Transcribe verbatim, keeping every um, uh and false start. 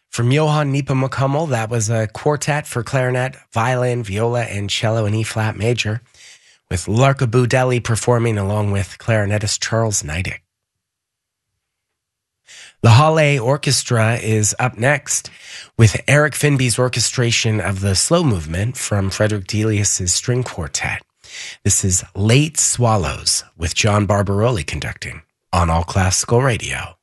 From Johann Nepomuk, that was a quartet for clarinet, violin, viola, and cello in E-flat major, with Larka Budelli performing along with clarinetist Charles Neidig. The Halle Orchestra is up next with Eric Finby's orchestration of the slow movement from Frederick Delius' string quartet. This is Late Swallows with John Barbaroli conducting on All Classical Radio.